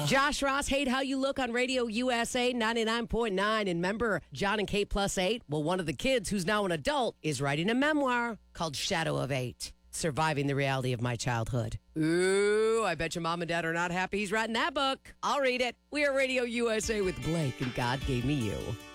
Josh Ross, Hate How You Look on Radio USA 99.9. And member John and Kate Plus 8? Well, one of the kids, who's now an adult, is writing a memoir called Shadow of 8, Surviving the Reality of My Childhood. Ooh, I bet your mom and dad are not happy he's writing that book. I'll read it. We are Radio USA with Blake and God Gave Me You.